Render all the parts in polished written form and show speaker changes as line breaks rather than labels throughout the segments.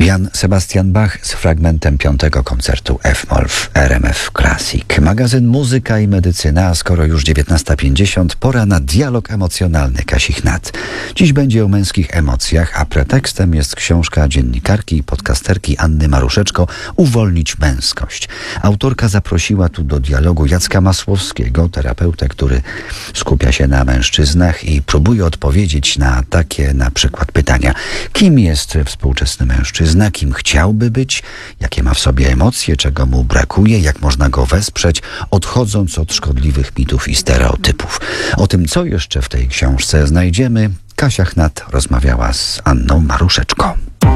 Jan Sebastian Bach z fragmentem 5. koncertu F-moll w RMF Classic. Magazyn Muzyka i Medycyna, a skoro już 19:50, pora na dialog emocjonalny Kasi Chnat. Dziś będzie o męskich emocjach, a pretekstem jest książka dziennikarki i podcasterki Anny Maruszeczko "Uwolnić męskość". Autorka zaprosiła tu do dialogu Jacka Masłowskiego, terapeutę, który skupia się na mężczyznach i próbuje odpowiedzieć na takie na przykład pytania: kim jest współczesny mężczyzna, kim chciałby być, jakie ma w sobie emocje, czego mu brakuje, jak można go wesprzeć, odchodząc od szkodliwych mitów i stereotypów. O tym, co jeszcze w tej książce znajdziemy, Kasia Chnat rozmawiała z Anną Maruszeczko.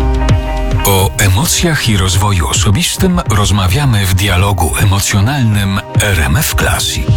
O emocjach i rozwoju osobistym rozmawiamy w dialogu emocjonalnym RMF Classic.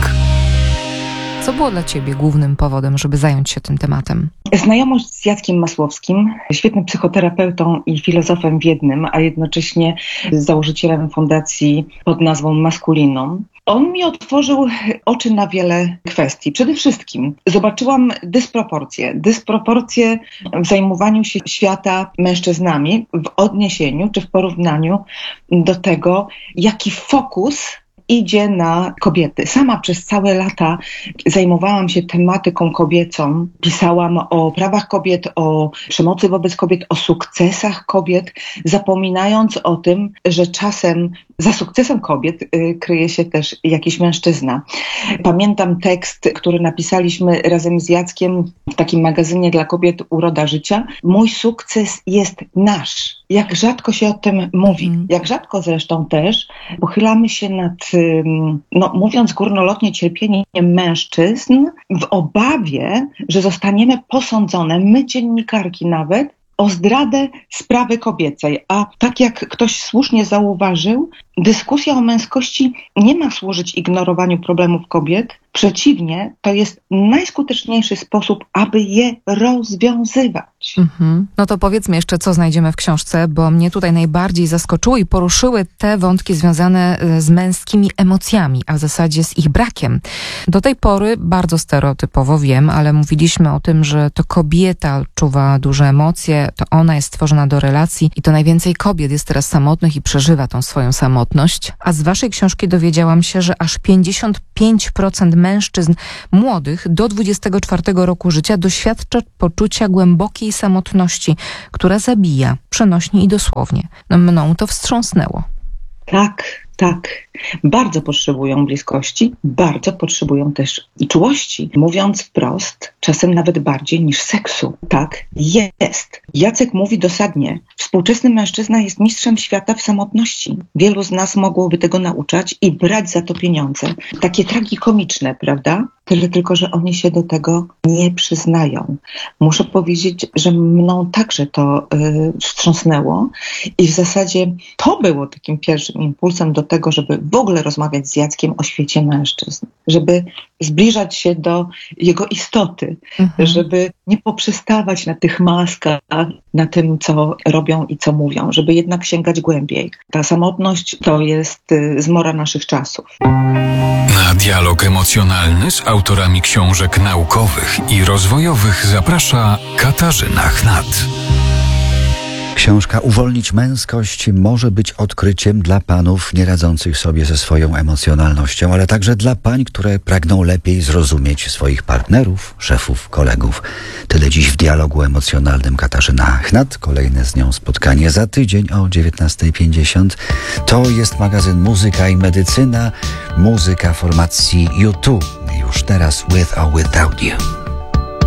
Co było dla Ciebie głównym powodem, żeby zająć się tym tematem?
Znajomość z Jackiem Masłowskim, świetnym psychoterapeutą i filozofem w jednym, a jednocześnie założycielem fundacji pod nazwą Maskulinum. On mi otworzył oczy na wiele kwestii. Przede wszystkim zobaczyłam dysproporcje w zajmowaniu się świata mężczyznami w odniesieniu czy w porównaniu do tego, jaki fokus idzie na kobiety. Sama przez całe lata zajmowałam się tematyką kobiecą. Pisałam o prawach kobiet, o przemocy wobec kobiet, o sukcesach kobiet, zapominając o tym, że czasem za sukcesem kobiet kryje się też jakiś mężczyzna. Pamiętam tekst, który napisaliśmy razem z Jackiem w takim magazynie dla kobiet Uroda Życia. Mój sukces jest nasz. Jak rzadko się o tym mówi. Jak rzadko zresztą też pochylamy się nad, mówiąc górnolotnie, cierpieniem mężczyzn w obawie, że zostaniemy posądzone, my dziennikarki nawet, o zdradę sprawy kobiecej. A tak jak ktoś słusznie zauważył, dyskusja o męskości nie ma służyć ignorowaniu problemów kobiet. Przeciwnie, to jest najskuteczniejszy sposób, aby je rozwiązywać.
No to powiedzmy jeszcze, co znajdziemy w książce, bo mnie tutaj najbardziej zaskoczyły i poruszyły te wątki związane z męskimi emocjami, a w zasadzie z ich brakiem. Do tej pory bardzo stereotypowo wiem, ale mówiliśmy o tym, że to kobieta odczuwa duże emocje, to ona jest stworzona do relacji i to najwięcej kobiet jest teraz samotnych i przeżywa tą swoją samotność. A z waszej książki dowiedziałam się, że aż 55% mężczyzn młodych do 24 roku życia doświadcza poczucia głębokiej samotności, która zabija, przenośnie i dosłownie. Mną to wstrząsnęło.
Tak. Bardzo potrzebują bliskości, bardzo potrzebują też czułości. Mówiąc wprost, czasem nawet bardziej niż seksu. Tak jest. Jacek mówi dosadnie: współczesny mężczyzna jest mistrzem świata w samotności. Wielu z nas mogłoby tego nauczać i brać za to pieniądze. Takie tragikomiczne, prawda? Tyle tylko, że oni się do tego nie przyznają. Muszę powiedzieć, że mną także to wstrząsnęło i w zasadzie to było takim pierwszym impulsem do tego, żeby w ogóle rozmawiać z Jackiem o świecie mężczyzn, żeby zbliżać się do jego istoty, żeby nie poprzestawać na tych maskach, na tym, co robią i co mówią, żeby jednak sięgać głębiej. Ta samotność to jest zmora naszych czasów.
Na dialog emocjonalny z autorami książek naukowych i rozwojowych zaprasza Katarzyna Chnat.
Książka "Uwolnić męskość" może być odkryciem dla panów nieradzących sobie ze swoją emocjonalnością, ale także dla pań, które pragną lepiej zrozumieć swoich partnerów, szefów, kolegów. Tyle dziś w dialogu emocjonalnym Katarzyna Chnat. Kolejne z nią spotkanie za tydzień o 19:50. To jest magazyn Muzyka i Medycyna, muzyka formacji U2. Już teraz With or Without You.